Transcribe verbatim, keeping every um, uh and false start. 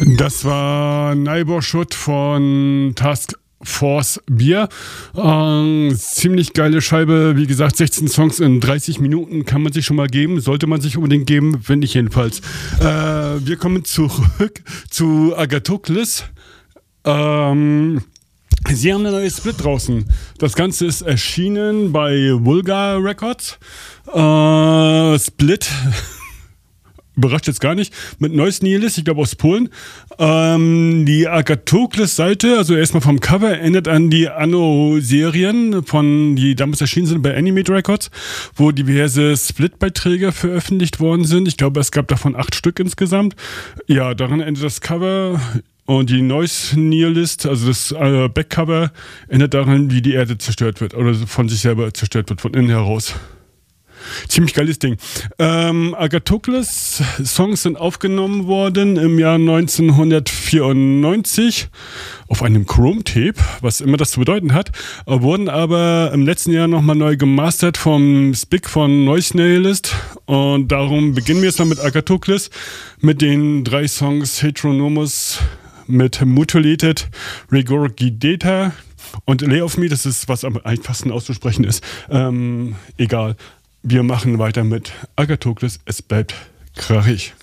Das war Neighborhood von Task Force Bier. Ähm, ziemlich geile Scheibe. Wie gesagt, sechzehn Songs in dreißig Minuten kann man sich schon mal geben. Sollte man sich unbedingt geben, finde ich jedenfalls. Äh, wir kommen zurück zu Agathocles. Ähm, sie haben eine neue Split draußen. Das Ganze ist erschienen bei Vulgar Records. Äh, Split. Überrascht jetzt gar nicht, mit Noise Nihilist, ich glaube aus Polen. Ähm, die Agathocles-Seite, also erstmal vom Cover, erinnert an die Anno-Serien, von die damals erschienen sind bei Animate Records, wo diverse Split-Beiträge veröffentlicht worden sind. Ich glaube, es gab davon acht Stück insgesamt. Ja, daran endet das Cover. Und die Noise Nihilist, also das äh, Backcover, erinnert daran, wie die Erde zerstört wird oder von sich selber zerstört wird, von innen heraus. Ziemlich geiles Ding. Ähm, Agathocles Songs sind aufgenommen worden im Jahr neunzehnhundertvierundneunzig auf einem Chrome-Tape, was immer das zu bedeuten hat, wurden aber im letzten Jahr nochmal neu gemastert vom Spic von Noise Nihilist und darum beginnen wir jetzt mal mit Agathocles mit den drei Songs Heteronomous mit Mutilated Regurgitata und Lay of Me, das ist, was am einfachsten auszusprechen ist. Ähm, egal. Wir machen weiter mit Agathocles. Es bleibt krachig.